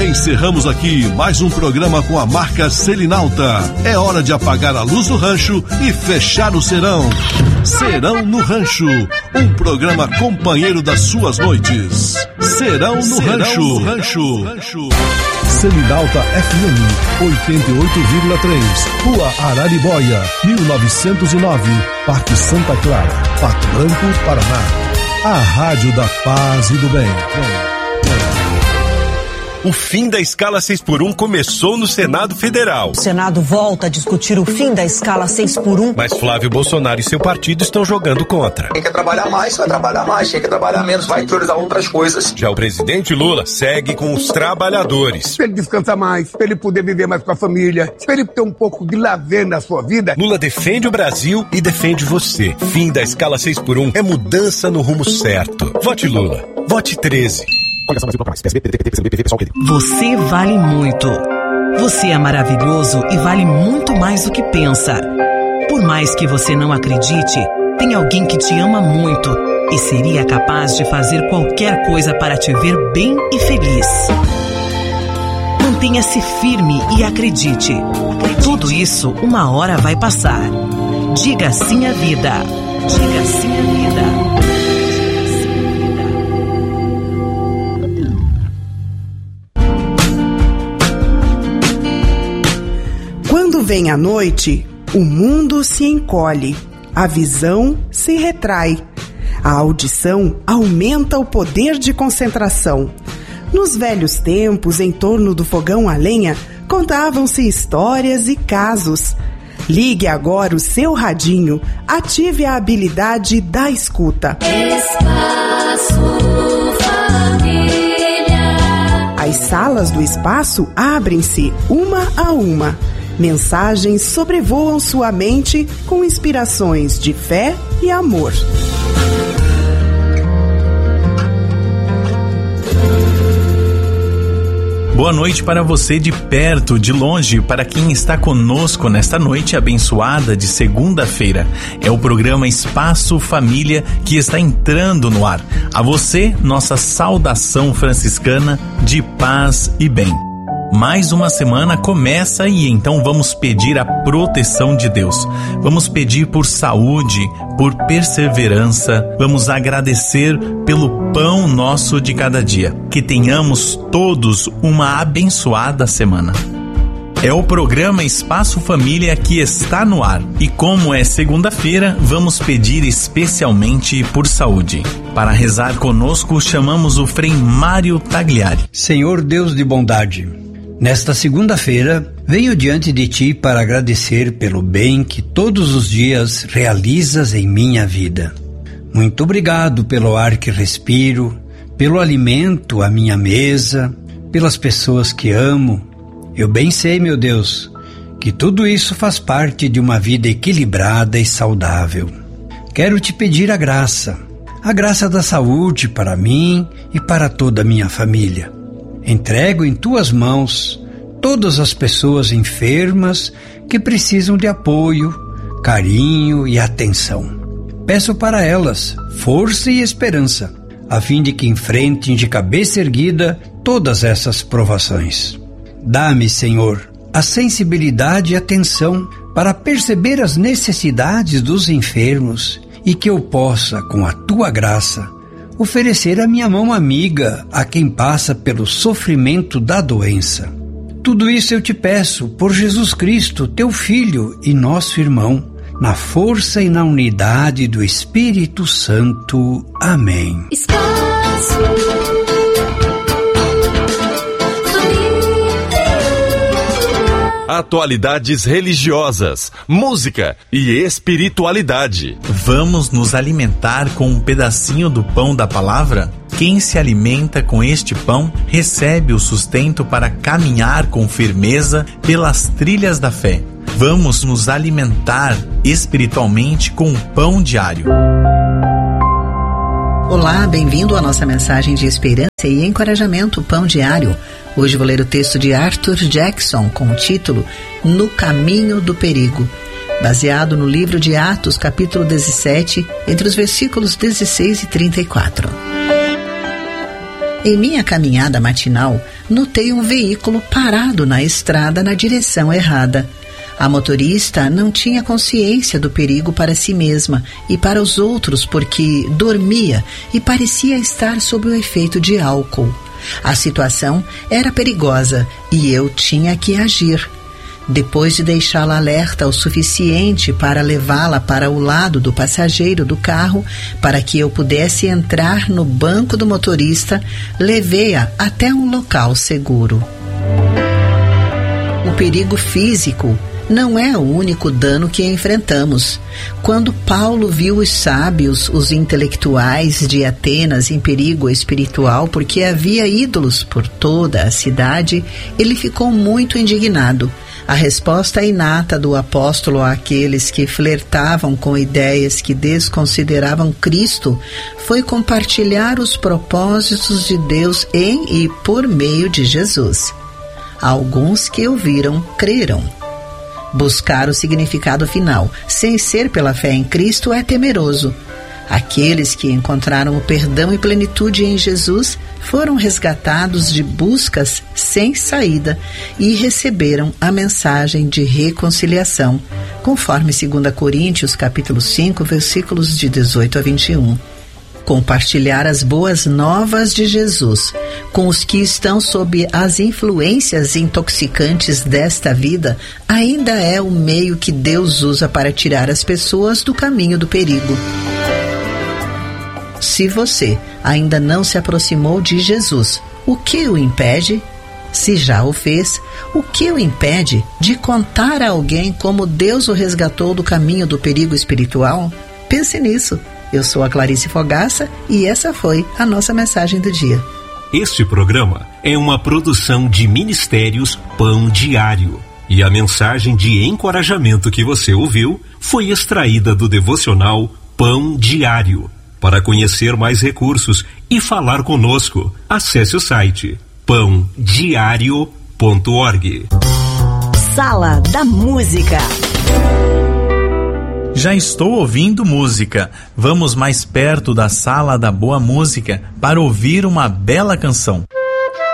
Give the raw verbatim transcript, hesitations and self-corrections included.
Encerramos aqui mais um programa com a marca Selinalta. É hora de apagar a luz do rancho e fechar o serão. Serão no Rancho, um programa companheiro das suas noites. Serão no Serão Rancho. No rancho. rancho. Selinalta F M oitenta e oito vírgula três, Rua Araribóia, mil novecentos e nove, Parque Santa Clara, Pato Branco, Paraná. A Rádio da Paz e do Bem. O fim da escala seis por um começou no Senado Federal. O Senado volta a discutir o fim da escala seis por um. Mas Flávio Bolsonaro e seu partido estão jogando contra. Quem quer trabalhar mais, vai trabalhar mais. Quem quer trabalhar menos, vai priorizar outras coisas. Já o presidente Lula segue com os trabalhadores. Pra ele descansar mais, pra ele poder viver mais com a família, pra ele ter um pouco de lazer na sua vida. Lula defende o Brasil e defende você. Fim da escala seis por um é mudança no rumo certo. Vote Lula. Vote treze. Você vale muito. Você é maravilhoso e vale muito mais do que pensa. Por mais que você não acredite, tem alguém que te ama muito e seria capaz de fazer qualquer coisa para te ver bem e feliz. Mantenha-se firme e acredite. Tudo isso uma hora vai passar. Diga sim à vida. Diga sim à vida. Quando vem a noite, o mundo se encolhe, a visão se retrai, a audição aumenta o poder de concentração. Nos velhos tempos, em torno do fogão a lenha, contavam-se histórias e casos. Ligue agora o seu radinho, ative a habilidade da escuta. Espaço Família. As salas do espaço abrem-se uma a uma. Mensagens sobrevoam sua mente com inspirações de fé e amor. Boa noite para você de perto, de longe, para quem está conosco nesta noite abençoada de segunda-feira. É o programa Espaço Família que está entrando no ar. A você, nossa saudação franciscana de paz e bem. Mais uma semana começa e então vamos pedir a proteção de Deus. Vamos pedir por saúde, por perseverança. Vamos agradecer pelo pão nosso de cada dia. Que tenhamos todos uma abençoada semana. É o programa Espaço Família que está no ar. E como é segunda-feira, vamos pedir especialmente por saúde. Para rezar conosco, chamamos o Frei Mário Tagliari. Senhor Deus de bondade, nesta segunda-feira, venho diante de Ti para agradecer pelo bem que todos os dias realizas em minha vida. Muito obrigado pelo ar que respiro, pelo alimento à minha mesa, pelas pessoas que amo. Eu bem sei, meu Deus, que tudo isso faz parte de uma vida equilibrada e saudável. Quero Te pedir a graça, a graça da saúde para mim e para toda a minha família. Entrego em Tuas mãos todas as pessoas enfermas que precisam de apoio, carinho e atenção. Peço para elas força e esperança, a fim de que enfrentem de cabeça erguida todas essas provações. Dá-me, Senhor, a sensibilidade e atenção para perceber as necessidades dos enfermos e que eu possa, com a Tua graça, oferecer a minha mão amiga a quem passa pelo sofrimento da doença. Tudo isso eu te peço por Jesus Cristo, Teu Filho e nosso irmão, na força e na unidade do Espírito Santo. Amém. Espaço. Atualidades religiosas, música e espiritualidade. Vamos nos alimentar com um pedacinho do pão da palavra? Quem se alimenta com este pão recebe o sustento para caminhar com firmeza pelas trilhas da fé. Vamos nos alimentar espiritualmente com o pão diário. Olá, bem-vindo à nossa mensagem de esperança e encorajamento, Pão Diário. Hoje vou ler o texto de Arthur Jackson com o título No Caminho do Perigo, baseado no livro de Atos, capítulo dezessete, entre os versículos dezesseis e trinta e quatro. Em minha caminhada matinal, notei um veículo parado na estrada na direção errada. A motorista não tinha consciência do perigo para si mesma e para os outros porque dormia e parecia estar sob o efeito de álcool. A situação era perigosa e eu tinha que agir. Depois de deixá-la alerta o suficiente para levá-la para o lado do passageiro do carro, para que eu pudesse entrar no banco do motorista, levei-a até um local seguro. O perigo físico não é o único dano que enfrentamos. Quando Paulo viu os sábios, os intelectuais de Atenas em perigo espiritual porque havia ídolos por toda a cidade, ele ficou muito indignado. A resposta inata do apóstolo àqueles que flertavam com ideias que desconsideravam Cristo foi compartilhar os propósitos de Deus em e por meio de Jesus. Alguns que ouviram, creram. Buscar o significado final, sem ser pela fé em Cristo, é temeroso. Aqueles que encontraram o perdão e plenitude em Jesus foram resgatados de buscas sem saída e receberam a mensagem de reconciliação, conforme dois Coríntios capítulo cinco, versículos de dezoito a vinte e um. Compartilhar as boas novas de Jesus com os que estão sob as influências intoxicantes desta vida ainda é o meio que Deus usa para tirar as pessoas do caminho do perigo. Se você ainda não se aproximou de Jesus, o que o impede? Se já o fez, o que o impede de contar a alguém como Deus o resgatou do caminho do perigo espiritual? Pense nisso. Eu sou a Clarice Fogaça e essa foi a nossa mensagem do dia. Este programa é uma produção de Ministérios Pão Diário. E a mensagem de encorajamento que você ouviu foi extraída do devocional Pão Diário. Para conhecer mais recursos e falar conosco, acesse o site pão diário ponto org. Sala da Música. Já estou ouvindo música. Vamos mais perto da Sala da Boa Música para ouvir uma bela canção.